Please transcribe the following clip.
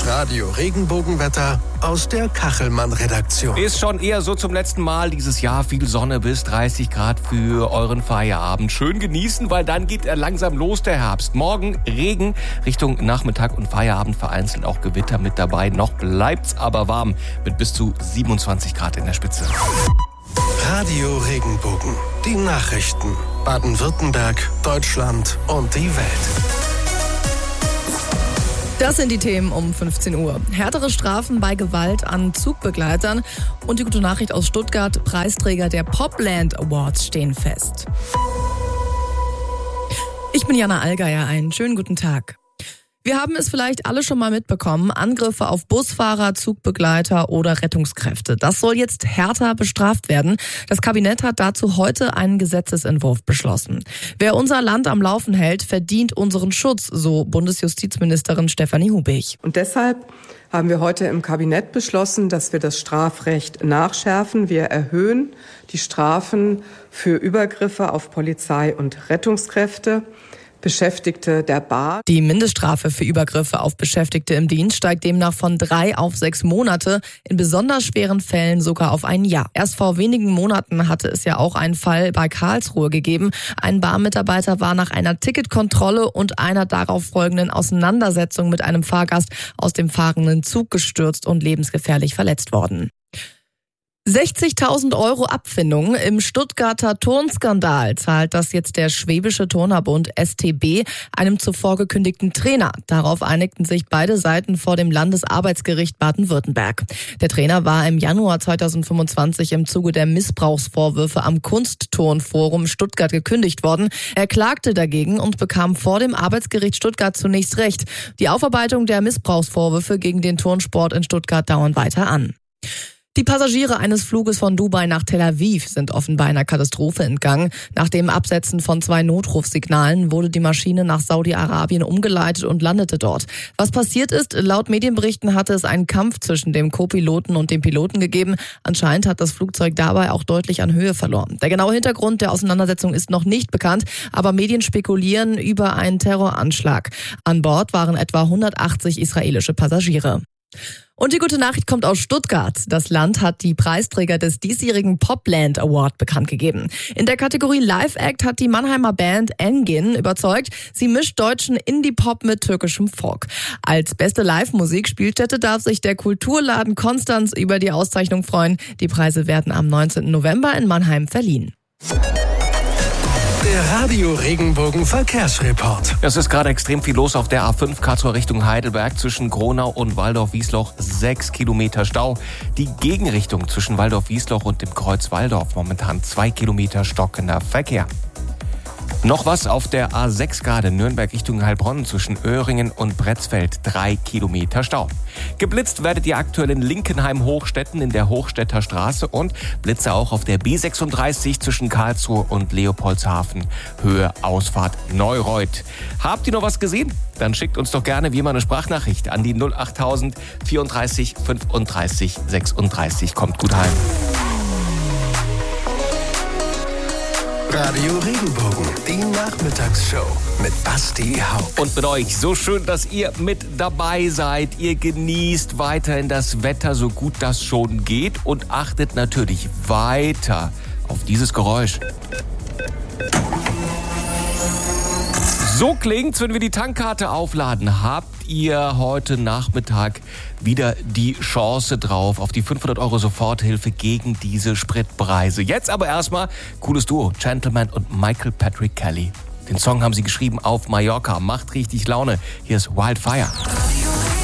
Das Radio-Regenbogenwetter aus der Kachelmann-Redaktion. Ist schon eher so zum letzten Mal dieses Jahr. Viel Sonne bis 30 Grad für euren Feierabend. Schön genießen, weil dann geht er langsam los, der Herbst. Morgen Regen Richtung Nachmittag und Feierabend, vereinzelt auch Gewitter mit dabei. Noch bleibt's aber warm mit bis zu 27 Grad in der Spitze. Radio Regenbogen. Die Nachrichten. Baden-Württemberg, Deutschland und die Welt. Das sind die Themen um 15 Uhr. Härtere Strafen bei Gewalt an Zugbegleitern und die gute Nachricht aus Stuttgart: Preisträger der Popland Awards stehen fest. Ich bin Jana Allgeier, einen schönen guten Tag. Wir haben es vielleicht alle schon mal mitbekommen: Angriffe auf Busfahrer, Zugbegleiter oder Rettungskräfte. Das soll jetzt härter bestraft werden. Das Kabinett hat dazu heute einen Gesetzesentwurf beschlossen. Wer unser Land am Laufen hält, verdient unseren Schutz, so Bundesjustizministerin Stefanie Hubig. Und deshalb haben wir heute im Kabinett beschlossen, dass wir das Strafrecht nachschärfen. Wir erhöhen die Strafen für Übergriffe auf Polizei und Rettungskräfte, Beschäftigte der Bahn. Die Mindeststrafe für Übergriffe auf Beschäftigte im Dienst steigt demnach von 3 auf 6 Monate, in besonders schweren Fällen sogar auf ein Jahr. Erst vor wenigen Monaten hatte es ja auch einen Fall bei Karlsruhe gegeben. Ein Bahnmitarbeiter war nach einer Ticketkontrolle und einer darauf folgenden Auseinandersetzung mit einem Fahrgast aus dem fahrenden Zug gestürzt und lebensgefährlich verletzt worden. 60.000 € Abfindung im Stuttgarter Turnskandal zahlt das jetzt der Schwäbische Turnerbund STB einem zuvor gekündigten Trainer. Darauf einigten sich beide Seiten vor dem Landesarbeitsgericht Baden-Württemberg. Der Trainer war im Januar 2025 im Zuge der Missbrauchsvorwürfe am Kunstturnforum Stuttgart gekündigt worden. Er klagte dagegen und bekam vor dem Arbeitsgericht Stuttgart zunächst Recht. Die Aufarbeitung der Missbrauchsvorwürfe gegen den Turnsport in Stuttgart dauern weiter an. Die Passagiere eines Fluges von Dubai nach Tel Aviv sind offenbar einer Katastrophe entgangen. Nach dem Absetzen von 2 Notrufsignalen wurde die Maschine nach Saudi-Arabien umgeleitet und landete dort. Was passiert ist: Laut Medienberichten hatte es einen Kampf zwischen dem Co-Piloten und dem Piloten gegeben. Anscheinend hat das Flugzeug dabei auch deutlich an Höhe verloren. Der genaue Hintergrund der Auseinandersetzung ist noch nicht bekannt, aber Medien spekulieren über einen Terroranschlag. An Bord waren etwa 180 israelische Passagiere. Und die gute Nachricht kommt aus Stuttgart. Das Land hat die Preisträger des diesjährigen Popland Award bekannt gegeben. In der Kategorie Live Act hat die Mannheimer Band Engin überzeugt. Sie mischt deutschen Indie-Pop mit türkischem Folk. Als beste Live-Musik-Spielstätte darf sich der Kulturladen Konstanz über die Auszeichnung freuen. Die Preise werden am 19. November in Mannheim verliehen. Der Radio-Regenbogen-Verkehrsreport. Es ist gerade extrem viel los auf der A5 Karlsruhe Richtung Heidelberg zwischen Gronau und Waldorf-Wiesloch. 6 Kilometer Stau. Die Gegenrichtung zwischen Waldorf-Wiesloch und dem Kreuz Walldorf momentan 2 Kilometer stockender Verkehr. Noch was auf der A6 gerade Nürnberg Richtung Heilbronn zwischen Öhringen und Bretzfeld 3 Kilometer Stau. Geblitzt werdet ihr aktuell in Linkenheim-Hochstetten in der Hochstädter Straße und Blitze auch auf der B36 zwischen Karlsruhe und Leopoldshafen, Höhe Ausfahrt Neureuth. Habt ihr noch was gesehen? Dann schickt uns doch gerne wie immer eine Sprachnachricht an die 08000 34 35 36. Kommt gut heim. Radio Regenbogen, die Nachmittagsshow mit Basti Hauck. Und mit euch, so schön, dass ihr mit dabei seid. Ihr genießt weiterhin das Wetter, so gut das schon geht, und achtet natürlich weiter auf dieses Geräusch. So klingt's, wenn wir die Tankkarte aufladen. Habt ihr heute Nachmittag wieder die Chance drauf auf die 500 € Soforthilfe gegen diese Spritpreise. Jetzt aber erstmal cooles Duo, Gentleman und Michael Patrick Kelly. Den Song haben sie geschrieben auf Mallorca. Macht richtig Laune. Hier ist Wildfire.